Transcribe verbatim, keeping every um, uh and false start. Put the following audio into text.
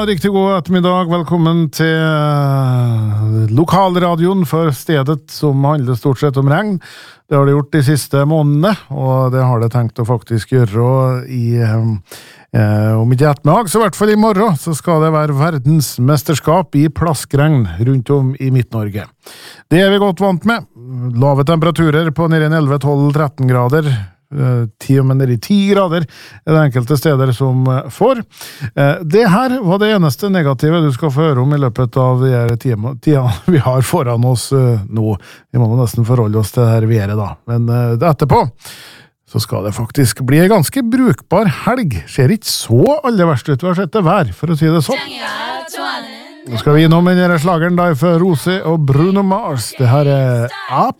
Riktig god ettermiddag, velkommen til lokalradioen for stedet som handler stort sett om regn. Det har det gjort de siste månedene, og det har det tenkt å faktisk gjøre i, eh, om ikke ettermiddag, så i hvert fall i morgen, så skal det være verdensmesterskap i plaskregn rundt om i Midt-Norge. Det er vi godt vant med. Lave temperaturer på nede i elleve, tolv, tretten grader. ti og med ned i ti grader er det enkelte steder som får. Det her var det eneste negative du skal få høre om i løpet av de tida vi har foran oss nå. Vi må nesten forholde oss til det her været da. Men etterpå så skal det faktisk bli en ganske brukbar helg. Ser ikke så aller verst ut vi har sett det vær, for å si det sånn. Nå skal vi innom denne slageren da for Rose og Bruno Mars. Det her er Up